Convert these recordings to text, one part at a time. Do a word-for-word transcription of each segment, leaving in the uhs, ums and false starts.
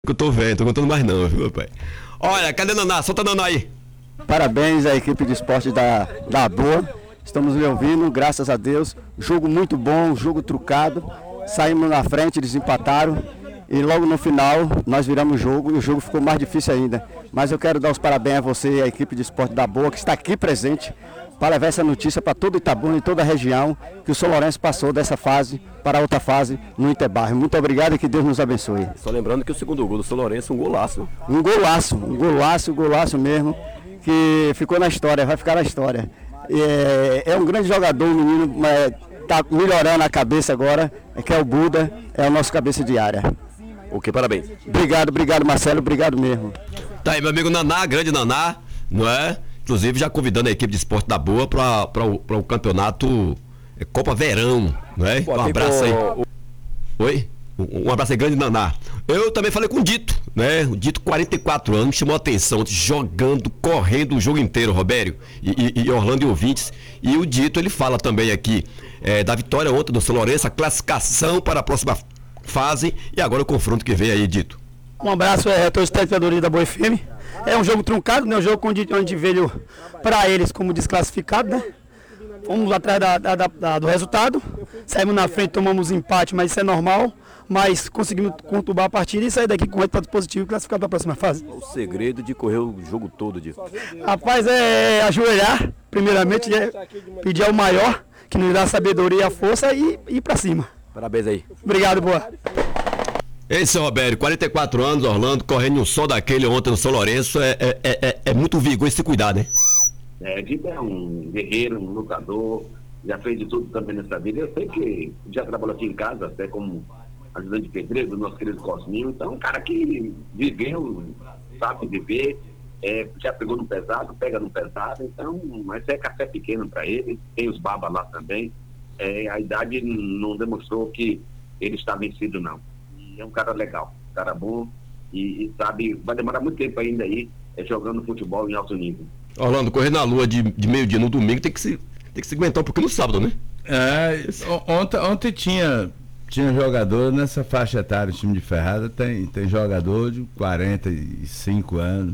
Que eu tô vendo, tô contando mais não, viu, pai? Olha, cadê Naná? Solta Naná aí. Parabéns à equipe de esporte da, da Boa. Estamos lhe ouvindo, graças a Deus. Jogo muito bom, jogo trucado. Saímos na frente, eles empataram. E logo no final nós viramos o jogo e o jogo ficou mais difícil ainda. Mas eu quero dar os parabéns a você e à equipe de esporte da Boa, que está aqui presente, para levar essa notícia para todo Itabuna e toda a região, que o São Lourenço passou dessa fase para outra fase no Interbairro. Muito obrigado e que Deus nos abençoe. Só lembrando que o segundo gol do São Lourenço é um golaço. Um golaço, um golaço, um golaço mesmo, que ficou na história, vai ficar na história. É, é um grande jogador, um menino, está melhorando a cabeça agora, que é o Buda, é o nosso cabeça de área. Ok, parabéns. Obrigado, obrigado Marcelo, obrigado mesmo. Tá aí meu amigo Naná, grande Naná, não é? Inclusive já convidando a equipe de esporte da Boa para o, o campeonato Copa Verão, não é? Um abraço aí. Oi? Um, um abraço aí, grande Naná. Eu também falei com o Dito, né? O Dito, quarenta e quatro anos, chamou a atenção, jogando, correndo o jogo inteiro, Robério e, e, e Orlando e ouvintes. E o Dito, ele fala também aqui é, da vitória ontem do São Lourenço, a classificação para a próxima fase e agora o confronto que vem aí, Dito. Um abraço é, a todos os telespectadores da Boa F M. É um jogo truncado, né? Um jogo onde, onde veio para eles como desclassificado, né? Fomos atrás da, da, da, do resultado, saímos na frente, tomamos empate, mas isso é normal. Mas conseguimos conturbar a partida e sair daqui com resultado positivo e classificar para a próxima fase. O segredo de correr o jogo todo, Dito? Rapaz, é ajoelhar, primeiramente, é pedir ao maior, que nos dá a sabedoria e a força e ir para cima. Parabéns aí. Obrigado, boa. Esse é o Robério, quarenta e quatro anos, Orlando, correndo um sol daquele ontem no São Lourenço, é, é, é, é muito vigor e se cuidar, né? É, Dito é um guerreiro, um lutador, já fez de tudo também nessa vida. Eu sei que já trabalhou aqui em casa, até como ajudante de pedreiro do nosso querido Cosminho. Então, um cara que viveu, sabe viver, é, já pegou no pesado, pega no pesado. Então, mas é café pequeno para ele. Tem os babas lá também. É, a idade não demonstrou que ele está vencido, não. E é um cara legal, um cara bom e, e sabe, vai demorar muito tempo ainda aí é, jogando futebol em alto nível. Orlando, correr na lua de, de meio-dia no domingo tem que se, tem que se aguentar um pouquinho no sábado, né? É, ontem, ontem tinha, tinha jogador nessa faixa etária, o time de Ferrada tem, tem jogador de quarenta e cinco anos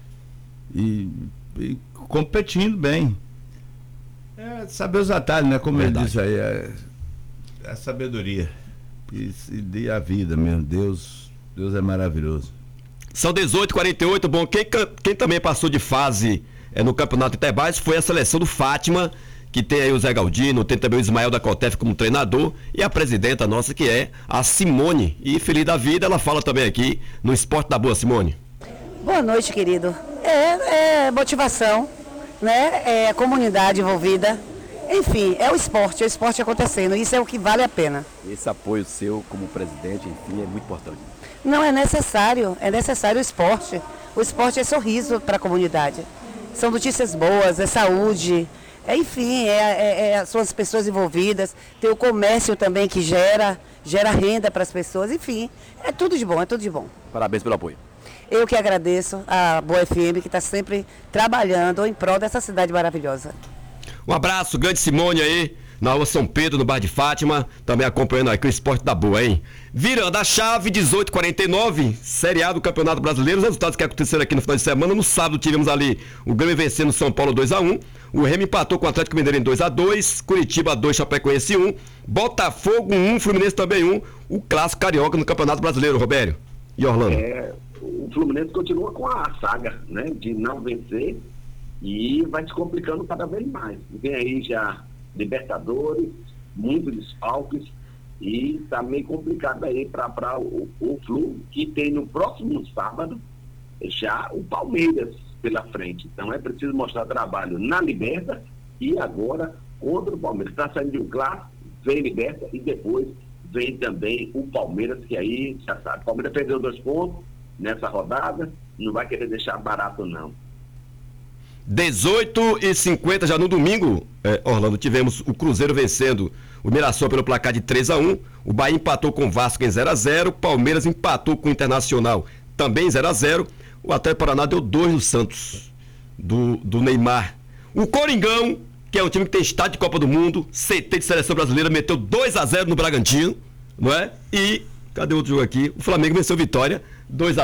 e, e competindo bem. É saber os atalhos, né? Como Verdade. Ele disse aí, é, é a sabedoria e, e a vida mesmo. Deus, Deus é maravilhoso. São dezoito e quarenta e oito, bom, quem, quem também passou de fase é, no Campeonato Interbairros foi a seleção do Fátima, que tem aí o Zé Galdino, tem também o Ismael da Cotef como treinador e a presidenta nossa que é a Simone. E feliz da vida, ela fala também aqui no Esporte da Boa, Simone. Boa noite, querido. É, é motivação, né? É a comunidade envolvida. Enfim, é o esporte, é o esporte acontecendo, isso é o que vale a pena. Esse apoio seu como presidente, enfim, é muito importante. Não, é necessário, é necessário o esporte. O esporte é sorriso para a comunidade. São notícias boas, é saúde, é, enfim, é, é, é, são as pessoas envolvidas, tem o comércio também que gera, gera renda para as pessoas, enfim, é tudo de bom, é tudo de bom. Parabéns pelo apoio. Eu que agradeço a Boa F M, que está sempre trabalhando em prol dessa cidade maravilhosa. Um abraço, grande Simone aí, na rua São Pedro, no bairro de Fátima, também acompanhando aqui o Esporte da Boa, hein? Virando a chave, dezoito e quarenta e nove, Série A do Campeonato Brasileiro, os resultados que aconteceram aqui no final de semana. No sábado tivemos ali o Grêmio vencendo o São Paulo dois a um, o Remo empatou com o Atlético Mineiro em dois a dois, Curitiba dois, Chapecoense um, Botafogo um, Fluminense também um, o clássico carioca no Campeonato Brasileiro, Robério e Orlando. É, o Fluminense continua com a saga, né, de não vencer e vai se complicando cada vez mais. Vem aí já Libertadores, muitos desfalques e tá meio complicado aí para o, o Flu, que tem no próximo sábado já o Palmeiras pela frente. Então é preciso mostrar trabalho na Liberta e agora contra o Palmeiras. Está saindo de um clássico, vem Liberta e depois vem também o Palmeiras, que aí já sabe. O Palmeiras perdeu dois pontos nessa rodada, não vai querer deixar barato não. dezoito e cinquenta já no domingo, é, Orlando, tivemos o Cruzeiro vencendo o Mirassol pelo placar de três a um, o Bahia empatou com o Vasco em zero a zero, o Palmeiras empatou com o Internacional também em zero a zero, o Atlético Paraná deu dois no Santos, do, do Neymar. O Coringão, que é um time que tem estádio de Copa do Mundo, C T de Seleção Brasileira, meteu dois a zero no Bragantino, não é? E, cadê outro jogo aqui? O Flamengo venceu Vitória dois a